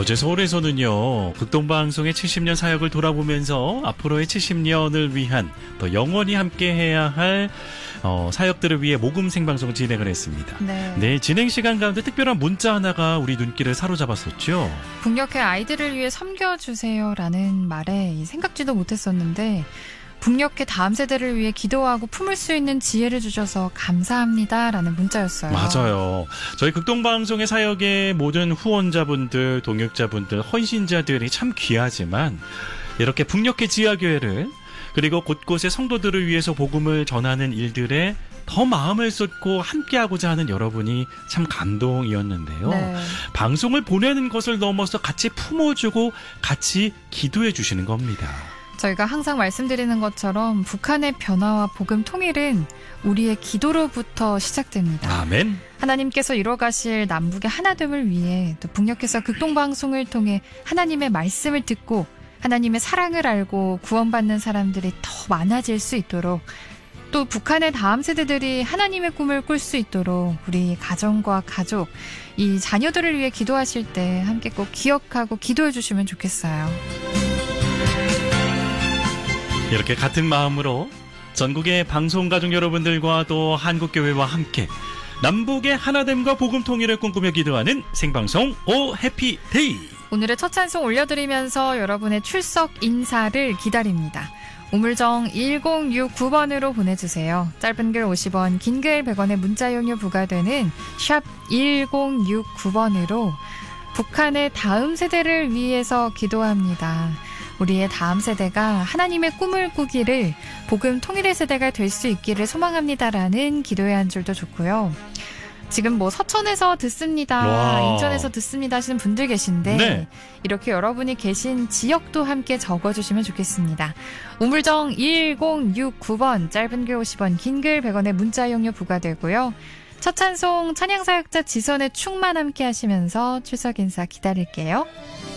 어제 서울에서는요, 극동방송의 70년 사역을 돌아보면서 앞으로의 70년을 위한 더 영원히 함께해야 할 사역들을 위해 모금 생방송 진행을 했습니다. 네, 진행 시간 가운데 특별한 문자 하나가 우리 눈길을 사로잡았었죠. 북녘의 아이들을 위해 섬겨주세요라는 말에 생각지도 못했었는데 북녘의 다음 세대를 위해 기도하고 품을 수 있는 지혜를 주셔서 감사합니다라는 문자였어요. 맞아요. 저희 극동방송의 사역의 모든 후원자분들, 동역자분들, 헌신자들이 참 귀하지만 이렇게 북녘의 지하교회를 그리고 곳곳의 성도들을 위해서 복음을 전하는 일들에 더 마음을 쏟고 함께하고자 하는 여러분이 참 감동이었는데요. 네. 방송을 보내는 것을 넘어서 같이 품어주고 같이 기도해 주시는 겁니다. 저희가 항상 말씀드리는 것처럼 북한의 변화와 복음 통일은 우리의 기도로부터 시작됩니다. 아멘. 하나님께서 이뤄가실 남북의 하나됨을 위해 또 북녘에서 극동방송을 통해 하나님의 말씀을 듣고 하나님의 사랑을 알고 구원받는 사람들이 더 많아질 수 있도록 또 북한의 다음 세대들이 하나님의 꿈을 꿀 수 있도록 우리 가정과 가족, 이 자녀들을 위해 기도하실 때 함께 꼭 기억하고 기도해 주시면 좋겠어요. 이렇게 같은 마음으로 전국의 방송가족 여러분들과 또 한국교회와 함께 남북의 하나됨과 복음 통일을 꿈꾸며 기도하는 생방송 오 해피데이. 오늘의 첫 찬송 올려드리면서 여러분의 출석 인사를 기다립니다. 우물정 1069번으로 보내주세요. 짧은 글 50원, 긴 글 100원의 문자 용료 부과되는 샵 1069번으로 북한의 다음 세대를 위해서 기도합니다. 우리의 다음 세대가 하나님의 꿈을 꾸기를, 복음 통일의 세대가 될 수 있기를 소망합니다라는 기도의 한 줄도 좋고요. 지금 서천에서 듣습니다, 와. 인천에서 듣습니다 하시는 분들 계신데 네. 이렇게 여러분이 계신 지역도 함께 적어주시면 좋겠습니다. 우물정 1069번, 짧은 글 50원, 긴 글 100원의 문자 용료 부과되고요. 첫 찬송 찬양사역자 지선의 충만 함께 하시면서 출석 인사 기다릴게요.